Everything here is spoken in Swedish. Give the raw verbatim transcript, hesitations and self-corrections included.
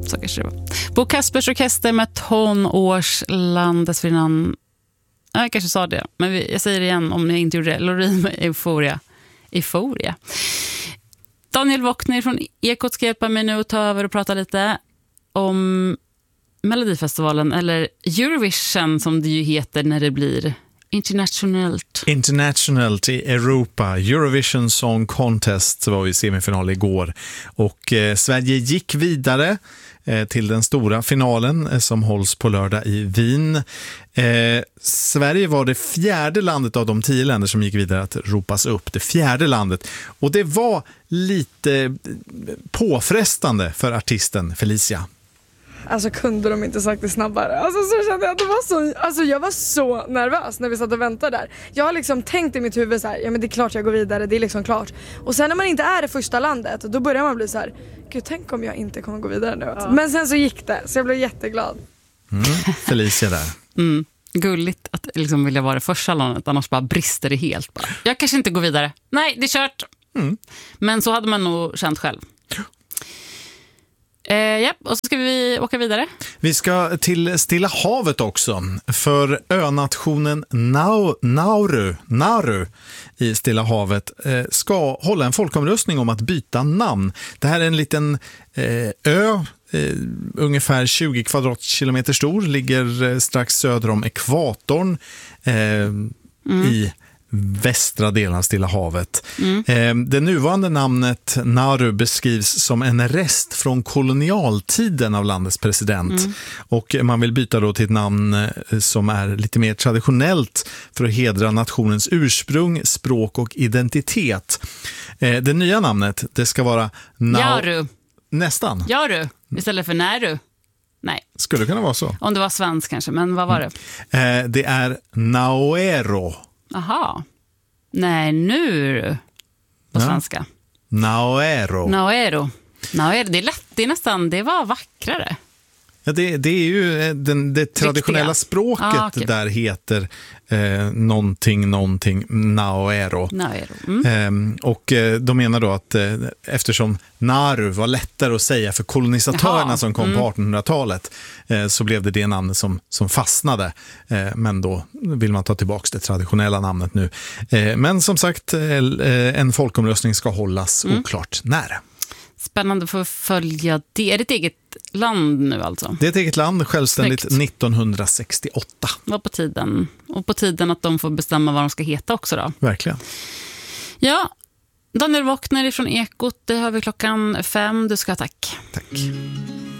så kanske det var. Bo Kaspers orkester med tonårsland dessförinnan. Jag kanske sa det, men vi, jag säger det igen om ni inte gjorde det. Loreen med Euphoria. Euphoria. Daniel Wockner från Ekot ska hjälpa mig nu att ta över och prata lite om Melodifestivalen, eller Eurovision som det ju heter när det blir internationellt. Internationellt i Europa. Eurovision Song Contest var i semifinal igår. Och eh, Sverige gick vidare eh, till den stora finalen eh, som hålls på lördag i Wien. Eh, Sverige var det fjärde landet av de tio länder som gick vidare att ropas upp. Det fjärde landet. Och det var lite påfrestande för artisten Felicia. Alltså kunde de inte sagt det snabbare? Alltså så kände jag att det var så, alltså jag var så nervös när vi satt och väntade där. Jag har liksom tänkt i mitt huvud så här, ja men det är klart jag går vidare, det är liksom klart. Och sen när man inte är det första landet, då börjar man bli så här, gud tänk om jag inte kommer gå vidare nu. Ja. Men sen så gick det, så jag blev jätteglad. Mm, Felicia där. Mm, gulligt att liksom vilja vara det första landet, annars bara brister det helt. Bara. Jag kanske inte går vidare. Nej, det är kört. Mm. Men så hade man nog känt själv. Eh, ja, och så ska vi åka vidare. Vi ska till Stilla havet också. För önationen Nau, Nauru, Nauru i Stilla havet eh, ska hålla en folkomröstning om att byta namn. Det här är en liten eh, ö, eh, ungefär tjugo kvadratkilometer stor. Ligger eh, strax söder om ekvatorn eh, mm. i västra delen av Stilla havet. Mm. Eh, det nuvarande namnet Nauru beskrivs som en rest från kolonialtiden av landets president. Mm. Och man vill byta då till ett namn som är lite mer traditionellt för att hedra nationens ursprung, språk och identitet. Eh, det nya namnet, det ska vara Na- Jaru. Nästan. Jaru, istället för Naru. Nej. Skulle kunna vara så. Om det var svensk kanske, men vad var det? Mm. Eh, det är Nauero. Aha. Nej, nu på ja. Svenska. Nauero. Nauero. Nauero. Det är lätt, det är nästan, det var vackrare. Ja, det, det är ju den, det traditionella Riktiga. språket ah, okay. där heter eh, någonting, någonting, Nauero. Nauero. Mm. Eh, och eh, de menar då att eh, eftersom Nauru var lättare att säga för kolonisatörerna Jaha. som kom mm. på artonhundratalet eh, så blev det det namnet som, som fastnade. Eh, men då vill man ta tillbaka det traditionella namnet nu. Eh, men som sagt, eh, en folkomröstning ska hållas mm. oklart när. Spännande för att följa det. Är det ett eget land nu alltså? Det är ett eget land, självständigt Snyggt. nittonhundrasextioåtta. Var på tiden. Och på tiden att de får bestämma vad de ska heta också då. Verkligen. Ja, Daniel Wockner från Ekot, det har vi klockan fem. Du ska ha tack. Tack.